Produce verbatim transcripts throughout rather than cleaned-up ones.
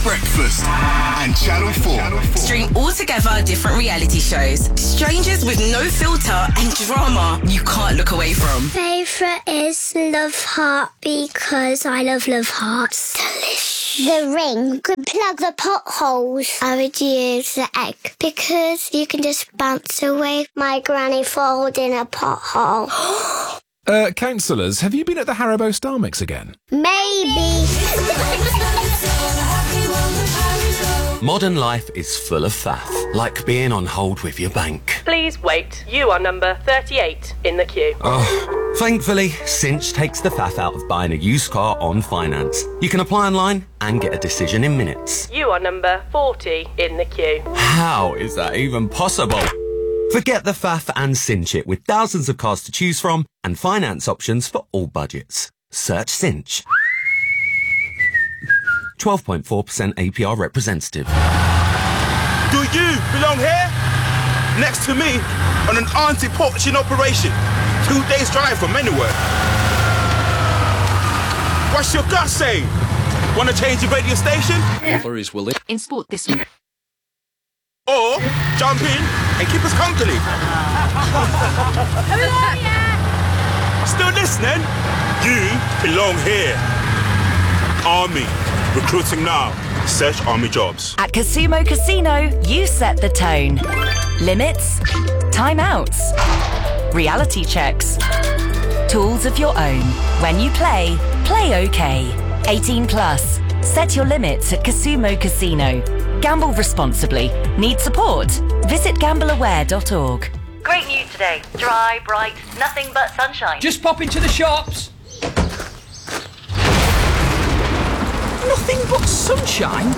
Breakfast and Channel four. Stream altogether different reality shows. Strangers with no filter and drama you can't look away from. Favourite is Love Heart because I love Love Hearts. Delicious. The ring could plug the potholes. I would use the egg because you can just bounce away my granny falling in a pothole. uh, councillors, have you been at the Haribo Star Mix again? Maybe. Modern life is full of faff, like being on hold with your bank. Please wait. You are number thirty-eight in the queue. Oh, thankfully, Cinch takes the faff out of buying a used car on finance. You can apply online and get a decision in minutes. You are number forty in the queue. How is that even possible? Forget the faff and Cinch it with thousands of cars to choose from and finance options for all budgets. Search Cinch. twelve point four percent A P R representative. Do you belong here? Next to me on an anti-poaching operation. Two days drive from anywhere. What's your gut saying? Want to change the radio station? Flurries will in sport this week. Or jump in and keep us company. Still listening? You belong here. Army. Recruiting now. Search Army jobs. At Casumo Casino, you set the tone. Limits, timeouts, reality checks, tools of your own. When you play, play okay. eighteen plus. Set your limits at Casumo Casino. Gamble responsibly. Need support? Visit gamble aware dot org. Great news today. Dry, bright, nothing but sunshine. Just pop into the shops. Nothing but sunshine?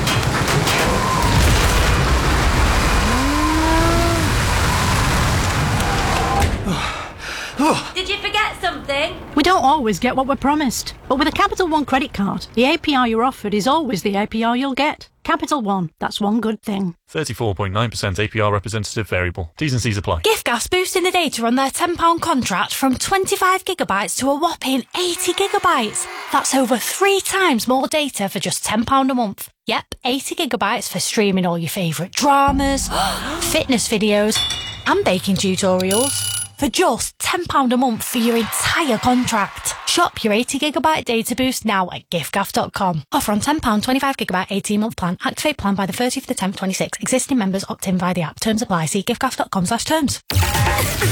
Did you forget something? We don't always get what we're promised. But with a Capital One credit card, the A P R you're offered is always the A P R you'll get. Capital One, that's one good thing. thirty-four point nine percent A P R representative variable. T's and C's apply. Giftgas boosting the data on their ten pound contract from twenty-five gigabytes to a whopping eighty gigabytes. That's over three times more data for just ten pounds a month. Yep, eighty gigabytes for streaming all your favourite dramas, fitness videos and baking tutorials. For just ten pounds a month for your entire contract. Shop your eighty gigabyte data boost now at giftgaff dot com. Offer on ten pounds twenty-five gigabyte eighteen month plan. Activate plan by the thirtieth of the tenth twenty-six. Existing members opt in via the app. Terms apply. See giftgaff dot com slash terms.